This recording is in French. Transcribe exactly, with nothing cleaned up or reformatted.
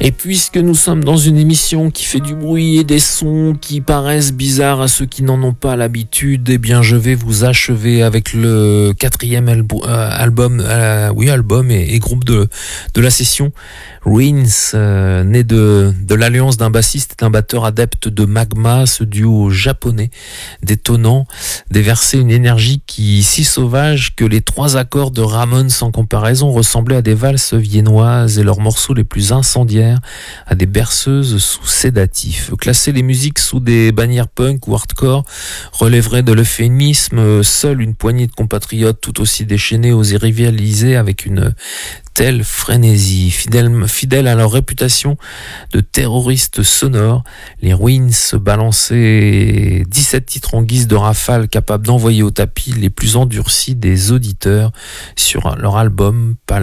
Et puisque nous sommes dans une émission qui fait du bruit et des sons qui paraissent bizarres à ceux qui n'en ont pas l'habitude, eh bien je vais vous achever avec le quatrième albu- euh, album, euh, oui album et, et groupe de de la session, Ruins, euh, né de de l'alliance d'un bassiste et d'un batteur adepte de Magma, ce duo japonais détonnant déversait une énergie qui si sauvage que les trois accords de Ramones sans comparaison ressemblaient à des valses viennoises et leurs morceaux les plus incendiaires à des berceuses sous sédatifs. Classer les musiques sous des bannières punk ou hardcore relèverait de l'euphémisme. Seule une poignée de compatriotes tout aussi déchaînés osaient rivaliser avec une telle frénésie. Fidèles, fidèles à leur réputation de terroristes sonores, les Ruins balançaient dix-sept titres en guise de rafale capables d'envoyer au tapis les plus endurcis des auditeurs sur leur album